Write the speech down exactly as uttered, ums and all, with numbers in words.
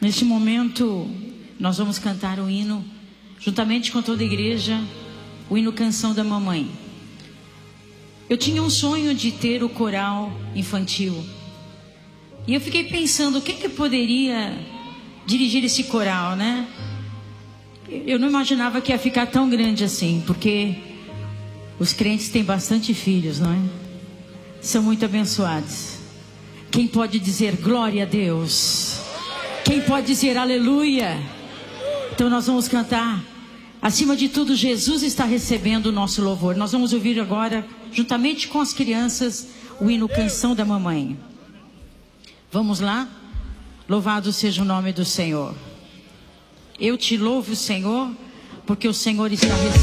Neste momento, nós vamos cantar o hino, juntamente com toda a igreja, o hino Canção da Mamãe. Eu tinha um sonho de ter o coral infantil. E eu fiquei pensando, quem que poderia dirigir esse coral, né? Eu não imaginava que ia ficar tão grande assim, porque os crentes têm bastante filhos, não é? São muito abençoados. Quem pode dizer glória a Deus? Quem pode dizer aleluia? Então nós vamos cantar. Acima de tudo, Jesus está recebendo o nosso louvor. Nós vamos ouvir agora, juntamente com as crianças, o hino Canção da Mamãe. Vamos lá? Louvado seja o nome do Senhor. Eu te louvo, Senhor, porque o Senhor está recebendo.